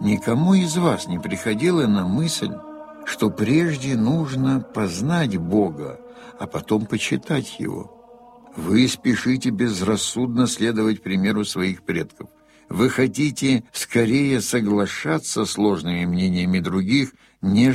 Никому из вас не приходило на мысль, что прежде нужно познать Бога, а потом почитать Его? Вы спешите безрассудно следовать примеру своих предков. Вы хотите скорее соглашаться с ложными мнениями других, нежели